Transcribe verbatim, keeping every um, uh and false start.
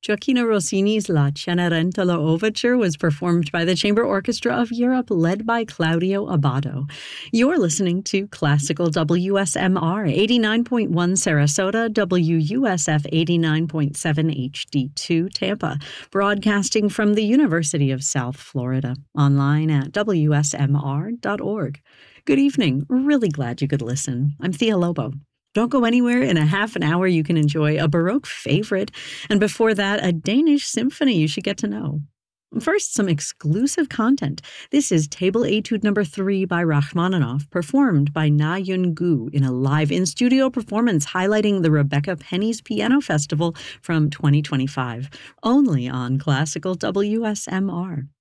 Gioacchino Rossini's La Cenerentola Overture was performed by the Chamber Orchestra of Europe, led by Claudio Abbado. You're listening to Classical W S M R, eighty-nine point one Sarasota, W U S F eighty-nine point seven H D two Tampa, broadcasting from the University of South Florida, online at W S M R dot org. Good evening. Really glad you could listen. I'm Thea Lobo. Don't go anywhere. In a half an hour, you can enjoy a Baroque favorite, and before that, a Danish symphony you should get to know. First, some exclusive content. This is Table Etude number three by Rachmaninoff, performed by Na Yun Gu in a live in-studio performance highlighting the Rebecca Penny's Piano Festival from twenty twenty-five, only on Classical W S M R.